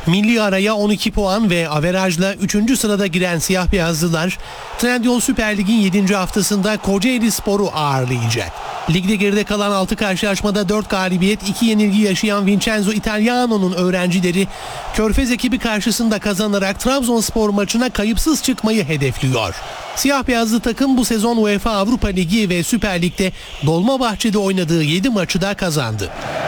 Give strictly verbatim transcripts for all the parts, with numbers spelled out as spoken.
Milli araya on iki puan ve averajla üçüncü sırada giren siyah beyazlılar Trendyol Süper Lig'in yedinci haftasında Kocaelispor'u ağırlayacak. Ligde geride kalan altı karşılaşmada dört galibiyet, iki yenilgi yaşayan Vincenzo Italiano'nun öğrencileri Körfez ekibi karşısında kazanarak Trabzonspor maçına kayıpsız çıkmayı hedefliyor. Siyah beyazlı takım bu sezon UEFA Avrupa Ligi ve Süper Lig'de Dolmabahçe'de oynadığı yedi maçı da kazandı.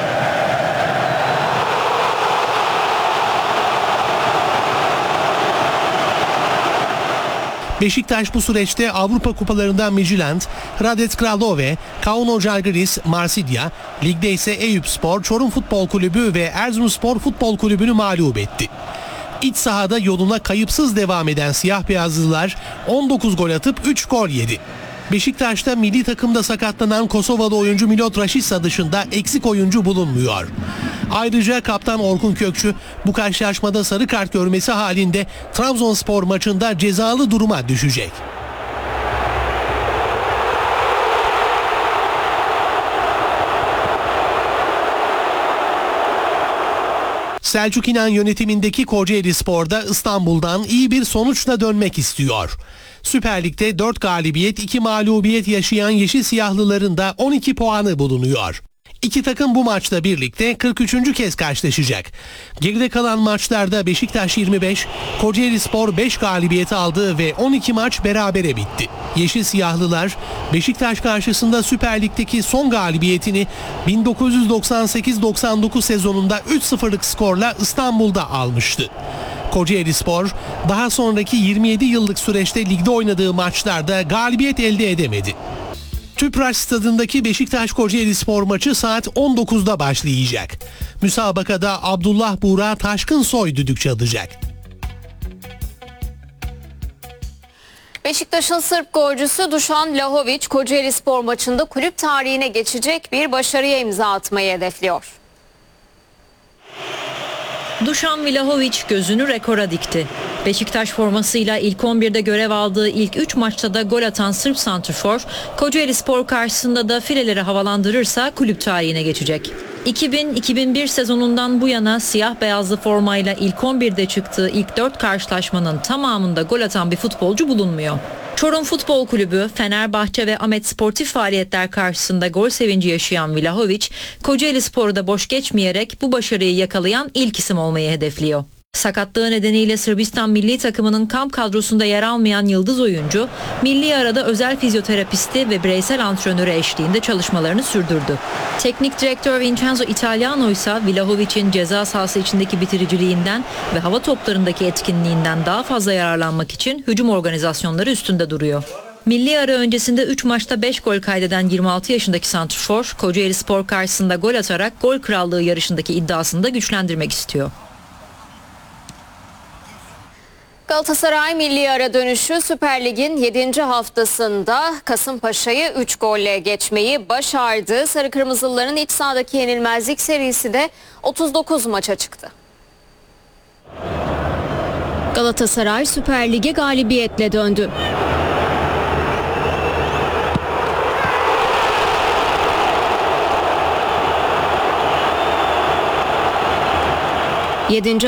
Beşiktaş bu süreçte Avrupa kupalarında Midtjylland, Hradec Kralove, Kauno Žalgiris, Marsilya, ligde ise Eyüpspor, Çorum Futbol Kulübü ve Erzurumspor Futbol Kulübü'nü mağlup etti. İç sahada yoluna kayıpsız devam eden siyah beyazlılar on dokuz gol atıp üç gol yedi. Beşiktaş'ta milli takımda sakatlanan Kosovalı oyuncu Milot Rashica dışında eksik oyuncu bulunmuyor. Ayrıca kaptan Orkun Kökçü bu karşılaşmada sarı kart görmesi halinde Trabzonspor maçında cezalı duruma düşecek. Selçuk İnan yönetimindeki Kocaelispor'da İstanbul'dan iyi bir sonuçla dönmek istiyor. Süper Lig'de dört galibiyet, iki mağlubiyet yaşayan Yeşil Siyahlıların da on iki puanı bulunuyor. İki takım bu maçla birlikte kırk üçüncü kez karşılaşacak. Geride kalan maçlarda Beşiktaş yirmi beş, Kocaelispor beş galibiyet aldı ve on iki maç berabere bitti. Yeşil Siyahlılar Beşiktaş karşısında Süper Lig'deki son galibiyetini bin dokuz yüz doksan sekiz doksan dokuz sezonunda üç sıfırlık skorla İstanbul'da almıştı. Kocaelispor daha sonraki yirmi yedi yıllık süreçte ligde oynadığı maçlarda galibiyet elde edemedi. Tüpraş stadındaki Beşiktaş-Kocaelispor maçı saat on dokuzda başlayacak. Müsabakada Abdullah Buğra Taşkınsoy düdük çalacak. Beşiktaş'ın Sırp golcüsü Dušan Vlahović Kocaelispor maçında kulüp tarihine geçecek bir başarıya imza atmayı hedefliyor. Dušan Vlahović gözünü rekora dikti. Beşiktaş formasıyla ilk on birde görev aldığı ilk üç maçta da gol atan Sırp santrfor, Kocaelispor karşısında da fileleri havalandırırsa kulüp tarihine geçecek. iki bin iki bin bir sezonundan bu yana siyah beyazlı formayla ilk on birde çıktığı ilk dört karşılaşmanın tamamında gol atan bir futbolcu bulunmuyor. Çorum Futbol Kulübü, Fenerbahçe ve Ahmet Sportif faaliyetler karşısında gol sevinci yaşayan Vlahović, Kocaelispor'u da boş geçmeyerek bu başarıyı yakalayan ilk isim olmayı hedefliyor. Sakatlığı nedeniyle Sırbistan milli takımının kamp kadrosunda yer almayan yıldız oyuncu, milli arada özel fizyoterapisti ve bireysel antrenörü eşliğinde çalışmalarını sürdürdü. Teknik direktör Vincenzo Italiano ise Vlahović'in ceza sahası içindeki bitiriciliğinden ve hava toplarındaki etkinliğinden daha fazla yararlanmak için hücum organizasyonları üstünde duruyor. Milli ara öncesinde üç maçta beş gol kaydeden yirmi altı yaşındaki santrfor, Kocaelispor karşısında gol atarak gol krallığı yarışındaki iddiasını da güçlendirmek istiyor. Galatasaray milli ara dönüşü Süper Lig'in yedinci haftasında Kasımpaşa'yı üç golle geçmeyi başardı. Sarı Kırmızılıların iç sahadaki yenilmezlik serisi de otuz dokuz maça çıktı. Galatasaray Süper Lig'e galibiyetle döndü. yedinci